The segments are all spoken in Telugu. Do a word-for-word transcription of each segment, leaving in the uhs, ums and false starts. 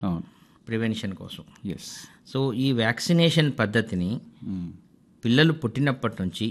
అవును. ప్రివెన్షన్ కోసం. ఎస్. సో ఈ వ్యాక్సినేషన్ పద్ధతిని పిల్లలు పుట్టినప్పటి నుంచి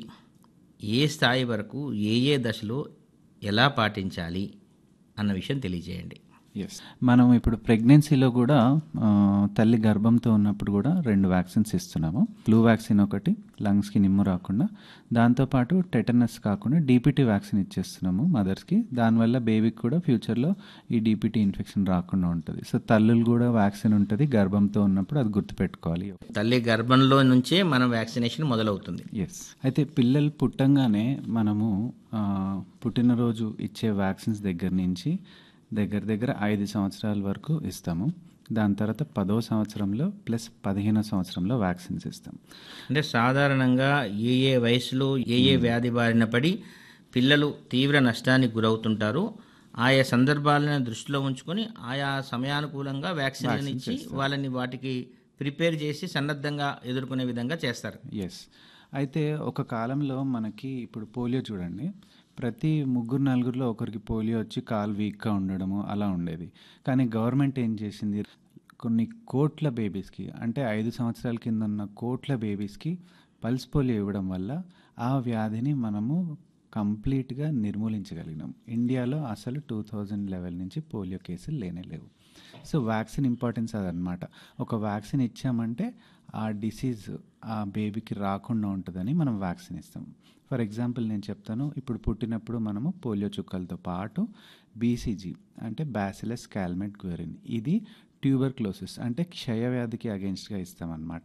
ఏ స్థాయి వరకు ఏ ఏ దశలో ఎలా పాటించాలి అన్న విషయం తెలియజేయండి. ఎస్. మనం ఇప్పుడు ప్రెగ్నెన్సీలో కూడా ఆ, తల్లి గర్భంతో ఉన్నప్పుడు కూడా రెండు వ్యాక్సిన్స్ ఇస్తున్నాము. ఫ్లూ వ్యాక్సిన్ ఒకటి, లంగ్స్కి నిమ్ము రాకుండా, దాంతోపాటు టెటనస్ కాకుండా డీపీటీ వ్యాక్సిన్ ఇచ్చేస్తున్నాము మదర్స్కి. దానివల్ల బేబీకి కూడా ఫ్యూచర్లో ఈ డీపీటీ ఇన్ఫెక్షన్ రాకుండా ఉంటుంది. సో తల్లులు కూడా వ్యాక్సిన్ ఉంటుంది గర్భంతో ఉన్నప్పుడు, అది గుర్తుపెట్టుకోవాలి. తల్లి గర్భంలో నుంచే మనం వ్యాక్సినేషన్ మొదలవుతుంది. ఎస్. అయితే పిల్లలు పుట్టంగానే మనము ఆ, పుట్టినరోజు ఇచ్చే వ్యాక్సిన్స్ దగ్గర నుంచి దగ్గర దగ్గర ఐదు సంవత్సరాల వరకు ఇస్తాము. దాని తర్వాత పదో సంవత్సరంలో ప్లస్ పదిహేనో సంవత్సరంలో వ్యాక్సిన్స్ ఇస్తాం. అంటే సాధారణంగా ఏ ఏ వయసులో ఏ ఏ వ్యాధి బారిన పడి పిల్లలు తీవ్ర నష్టానికి గురవుతుంటారో ఆయా సందర్భాలను దృష్టిలో ఉంచుకొని ఆయా సమయానుకూలంగా వ్యాక్సిన్లను ఇచ్చి వాళ్ళని వాటికి ప్రిపేర్ చేసి సన్నద్ధంగా ఎదుర్కొనే విధంగా చేస్తారు. ఎస్. అయితే ఒక కాలంలో మనకి ఇప్పుడు పోలియో చూడండి, ప్రతి ముగ్గురు నలుగురిలో ఒకరికి పోలియో వచ్చి కాలు వీక్గా ఉండడము అలా ఉండేది. కానీ గవర్నమెంట్ ఏం చేసింది, కొన్ని కోట్ల బేబీస్కి, అంటే ఐదు సంవత్సరాల కింద ఉన్న కోట్ల బేబీస్కి పల్స్ పోలియో ఇవ్వడం వల్ల ఆ వ్యాధిని మనము కంప్లీట్గా నిర్మూలించగలిగినాం. ఇండియాలో అసలు టూ థౌజండ్ లెవెల్ నుంచి పోలియో కేసులు లేనే లేవు. సో వ్యాక్సిన్ ఇంపార్టెన్స్ అదనమాట. ఒక వ్యాక్సిన్ ఇచ్చామంటే ఆ డిసీజ్ ఆ బేబీకి రాకుండా ఉంటుందని మనం వ్యాక్సిన్ ఇస్తాం. ఫర్ ఎగ్జాంపుల్ నేను చెప్తాను, ఇప్పుడు పుట్టినప్పుడు మనము పోలియో చుక్కలతో పాటు బీసీజీ అంటే బ్యాసిలస్ క్యాల్మెట్ గ్వెరిన్, ఇది ట్యూబర్క్లోసిస్ అంటే క్షయవ్యాధికి అగెన్స్ట్గా ఇస్తామన్నమాట.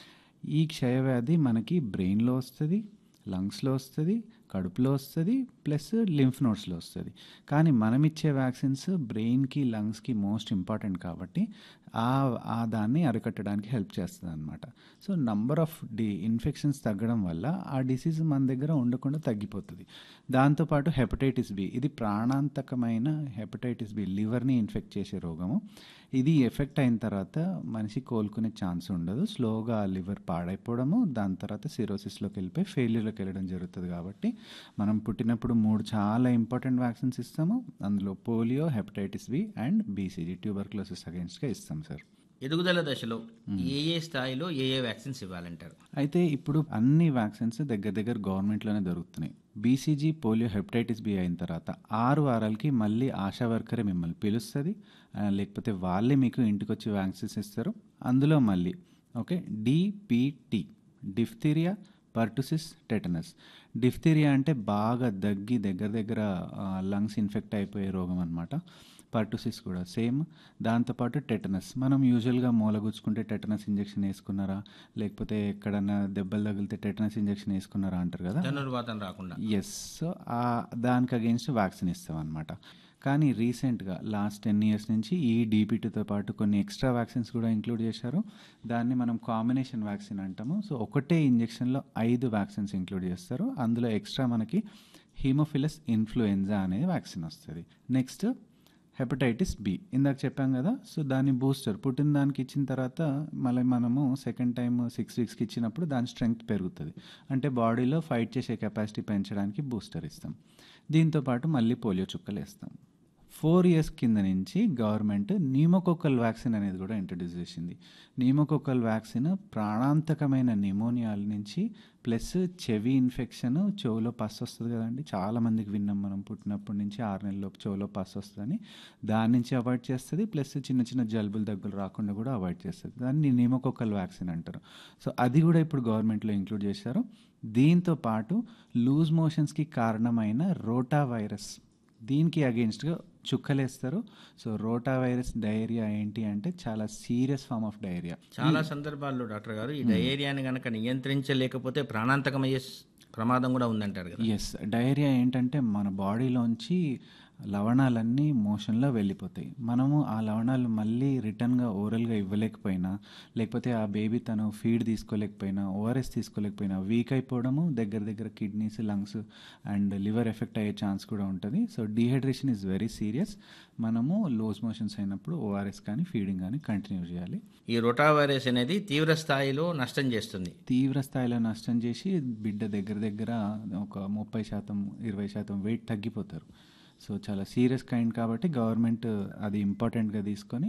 ఈ క్షయవ్యాధి మనకి బ్రెయిన్లో వస్తుంది, లంగ్స్లో వస్తుంది, కడుపులో వస్తుంది, ప్లస్ లింఫ్ నోడ్స్లో వస్తుంది. కానీ మనం ఇచ్చే వ్యాక్సిన్స్ బ్రెయిన్కి లంగ్స్కి మోస్ట్ ఇంపార్టెంట్ కాబట్టి ఆ ఆ దాన్ని అరికట్టడానికి హెల్ప్ చేస్తుంది అనమాట. So number of D infections తగ్గడం వల్ల ఆ డిసీజ్ మన దగ్గర ఉండకుండా తగ్గిపోతుంది. దాంతోపాటు హెపటైటిస్ బి, ఇది ప్రాణాంతకమైన హెపటైటిస్ బి, లివర్ని ఇన్ఫెక్ట్ చేసే రోగము. ఇది ఎఫెక్ట్ అయిన తర్వాత మనిషి కోలుకునే ఛాన్స్ ఉండదు, స్లోగా లివర్ పాడైపోవడము, దాని తర్వాత సిరోసిస్లోకి వెళ్ళిపోయి ఫెయిల్యూర్లోకి వెళ్ళడం జరుగుతుంది. కాబట్టి మనం పుట్టినప్పుడు మూడు చాలా ఇంపార్టెంట్ వ్యాక్సిన్స్ ఇస్తాము. అందులో polio, hepatitis B and BCG tuberculosis అగెన్స్ట్గా ఇస్తాం సార్. ఎదుగుదల దశలో ఏ ఏ స్థాయిలో ఏ ఏ వ్యాక్సిన్స్ ఇవ్వాలంటారు? అయితే ఇప్పుడు అన్ని వ్యాక్సిన్స్ దగ్గర దగ్గర గవర్నమెంట్లోనే దొరుకుతున్నాయి. బీసీజీ, పోలియో, హెపటైటిస్ బి అయిన తర్వాత ఆరు వారాలకి మళ్ళీ ఆశా వర్కరే మిమ్మల్ని పిలుస్తుంది, లేకపోతే వాళ్ళే మీకు ఇంటికి వచ్చి వ్యాక్సిన్స్ ఇస్తారు. అందులో మళ్ళీ okay DPT, diphtheria, pertussis, tetanus. Diphtheria అంటే బాగా దగ్గి దగ్గర దగ్గర లంగ్స్ ఇన్ఫెక్ట్ అయిపోయే రోగం అనమాట. పర్టుసిస్ కూడా సేమ్. దాంతోపాటు టెటనస్, మనం యూజువల్గా మూలగుచ్చుకుంటే టెటనస్ ఇంజెక్షన్ వేసుకున్నారా, లేకపోతే ఎక్కడన్నా దెబ్బలు తగిలితే టెటనస్ ఇంజెక్షన్ వేసుకున్నారా అంటారు కదా, ధనుర్వాతం రాకుండా. ఎస్. సో దానికి అగెన్స్ట్ వ్యాక్సిన్ ఇస్తాం అనమాట. కానీ రీసెంట్గా లాస్ట్ టెన్ ఇయర్స్ నుంచి ఈ డీపీటీతో పాటు కొన్ని ఎక్స్ట్రా వ్యాక్సిన్స్ కూడా ఇంక్లూడ్ చేశారు. దాన్ని మనం కాంబినేషన్ వ్యాక్సిన్ అంటాము. సో ఒకటే ఇంజెక్షన్లో ఐదు వ్యాక్సిన్స్ ఇంక్లూడ్ చేస్తారు. అందులో ఎక్స్ట్రా మనకి హీమోఫిలస్ ఇన్ఫ్లుయెంజా అనేది వ్యాక్సిన్ వస్తుంది. నెక్స్ట్ హెపటైటిస్ బి, ఇందాక చెప్పాం కదా, సో దాని బూస్టర్ పుట్టిన దానికి ఇచ్చిన తర్వాత మళ్ళీ మనము సెకండ్ టైం సిక్స్ వీక్స్కి ఇచ్చినప్పుడు దాని స్ట్రెంగ్త్ పెరుగుతుంది, అంటే బాడీలో ఫైట్ చేసే కెపాసిటీ పెంచడానికి బూస్టర్ ఇస్తాం. దీంతోపాటు మళ్ళీ పోలియో చుక్కలు వేస్తాం. ఫోర్ ఇయర్స్ కింద నుంచి గవర్నమెంట్ న్యూమోకోకల్ వ్యాక్సిన్ అనేది కూడా ఇంట్రడ్యూస్ చేసింది. న్యూమోకోకల్ వ్యాక్సిన్ ప్రాణాంతకమైన నిమోనియాల నుంచి, ప్లస్ చెవి ఇన్ఫెక్షన్, చెవులో పస్ వస్తుంది కదండి, చాలామందికి విన్నాం మనం పుట్టినప్పటి నుంచి ఆరు నెలల్లోపు చెవులో పస్ వస్తుందని, దాని నుంచి అవాయిడ్ చేస్తుంది. ప్లస్ చిన్న చిన్న జలుబులు దగ్గులు రాకుండా కూడా అవాయిడ్ చేస్తుంది. దాన్ని న్యూమోకోకల్ వ్యాక్సిన్ అంటారు. సో అది కూడా ఇప్పుడు గవర్నమెంట్లో ఇంక్లూడ్ చేశారు. దీంతో పాటు లూజ్ మోషన్స్కి కారణమైన రోటా వైరస్, దీనికి అగెన్స్ట్గా చుక్కలేస్తారు. సో రోటా వైరస్ డయేరియా ఏంటి అంటే చాలా సీరియస్ ఫామ్ ఆఫ్ డయేరియా. చాలా సందర్భాల్లో డాక్టర్ గారు ఈ డయేరియాని కనుక నియంత్రించలేకపోతే ప్రాణాంతకమయ్యే ప్రమాదం కూడా ఉందంటారు కదా. ఎస్. డయేరియా ఏంటంటే మన బాడీలోంచి లవణాలన్నీ మోషన్లో వెళ్ళిపోతాయి. మనము ఆ లవణాలు మళ్ళీ రిటర్న్గా ఓరల్గా ఇవ్వలేకపోయినా, లేకపోతే ఆ బేబీ తను ఫీడ్ తీసుకోలేకపోయినా, ఓఆర్ఎస్ తీసుకోలేకపోయినా వీక్ అయిపోవడము, దగ్గర దగ్గర kidneys, lungs and liver effect అయ్యే ఛాన్స్ కూడా ఉంటుంది. So dehydration is very serious. మనము లూజ్ మోషన్స్ అయినప్పుడు ఓఆర్ఎస్ కానీ ఫీడింగ్ కానీ కంటిన్యూ చేయాలి. ఈ రోటా వైరస్ అనేది తీవ్ర స్థాయిలో నష్టం చేస్తుంది. తీవ్ర స్థాయిలో నష్టం చేసి బిడ్డ దగ్గర దగ్గర ఒక ముప్పై శాతం ఇరవై శాతం వెయిట్ తగ్గిపోతారు. సో చాలా సీరియస్ కైండ్ కాబట్టి గవర్నమెంట్ అది ఇంపార్టెంట్గా తీసుకొని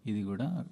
ఇది కూడా